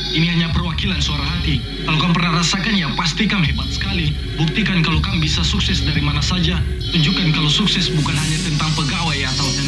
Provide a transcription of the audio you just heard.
Ini hanya perwakilan suara hati. Kalau kamu pernah rasakan, ya pasti kamu hebat sekali. Buktikan kalau kamu bisa sukses dari mana saja. Tunjukkan kalau sukses bukan hanya tentang pegawai atau